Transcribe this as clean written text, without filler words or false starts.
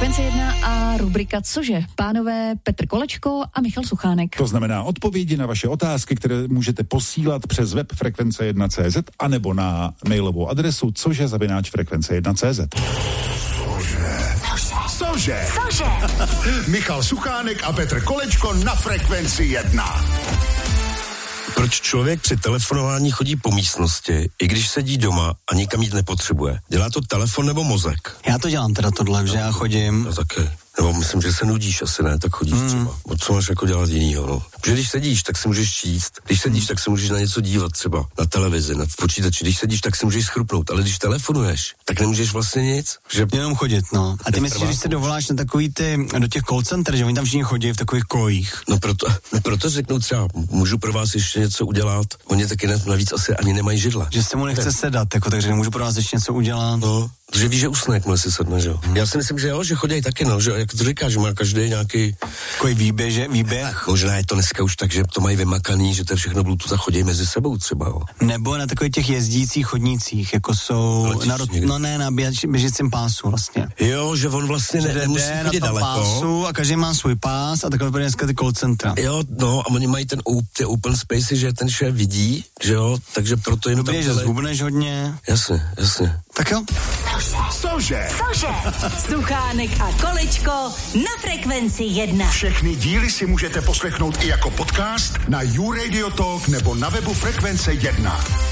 Frekvence 1 a rubrika Cože? Pánové Petr Kolečko a Michal Suchánek. To znamená odpovědi na vaše otázky, které můžete posílat přes web frekvence1.cz anebo na mailovou adresu cože@frekvence1.cz. Cože? Michal Suchánek a Petr Kolečko na Frekvenci 1. Proč člověk při telefonování chodí po místnosti, i když sedí doma a nikam jít nepotřebuje? Dělá to telefon nebo mozek? Já to dělám teda tohle, že já chodím. No taky. Nebo myslím, že se nudíš, asi ne, tak chodíš třeba. O co máš jako dělat jinýho, no? Protože když sedíš, tak si můžeš číst. Když sedíš, tak se můžeš na něco dívat třeba. Na televizi, na počítači. Když sedíš, tak si můžeš schrupnout. Ale když telefonuješ, tak nemůžeš vlastně nic. Že... Jenom chodit, no. A ty myslíš, že když se dovoláš na takový do těch call center, že oni tam všichni chodí v takových kojích? No proto řeknou třeba, můžu pro vás ještě něco udělat. Oni taky navíc asi ani nemají židle. Že se mu nechce sedat, jako, takže nemůžu pro vás ještě něco udělat. No. Že víš, že usne, jakmile si sedne, že jo. Já si myslím, že jo, že chodí taky, no, že jak to říkáš, že má každý nějaký... Takový výběh. Možná je to dneska už tak, že to mají vymakaný, že to je všechno Bluetooth a chodí mezi sebou třeba, jo. Nebo na takových těch jezdících chodnících, jako jsou na běžícím pásu vlastně. Jo, že on vlastně nemusí chodit daleko. Pásu a každý má svůj pás a takhle bude dneska ty call centra. Jo, no a oni mají ty open spacey, že ten šéf vidí, že jo, takže proto jim dobrý, že zhubneš hodně. Jasně. Tak jo. Cože? Suchánek a Kolečko na Frekvenci 1. Všechny díly si můžete poslechnout i jako podcast na YouRadio Talk nebo na webu Frekvence 1.